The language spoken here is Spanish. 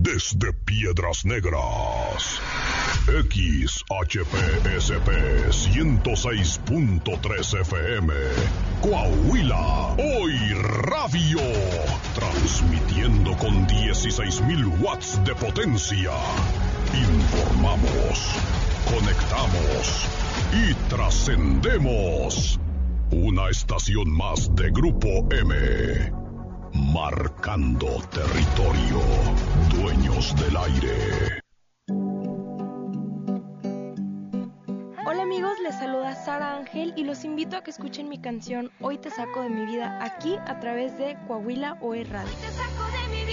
Desde Piedras Negras, XHPSP 106.3 FM, Coahuila, Hoy Radio, transmitiendo con 16,000 watts de potencia. Informamos, conectamos y trascendemos. Una estación más de Grupo M. Marcando territorio, dueños del aire. Hola amigos, les saluda Sara Ángel y los invito a que escuchen mi canción Hoy te saco de mi vida aquí a través de Coahuila Hoy Radio.